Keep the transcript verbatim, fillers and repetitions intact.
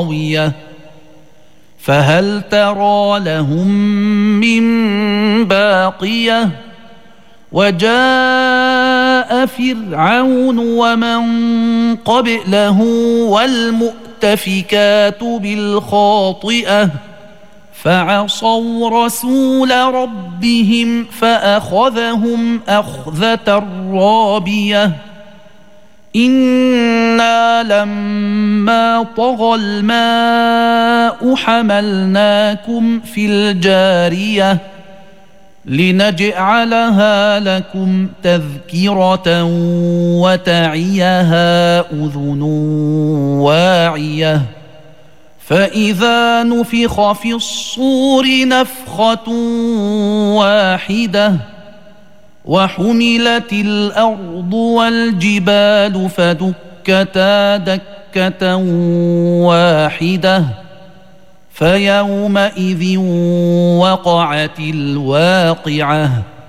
فهل ترى لهم من باقية وجاء فرعون ومن قبله والمؤتفكات بالخاطئة فعصوا رسول ربهم فأخذهم أخذة رابية إنا لما طغى الماء حملناكم في الجارية لنجعلها لكم تذكرة وتعيها أذن واعية فإذا نفخ في الصور نفخة واحدة وحملت الأرض والجبال فدكتا دكة واحدة فيومئذ وقعت الواقعة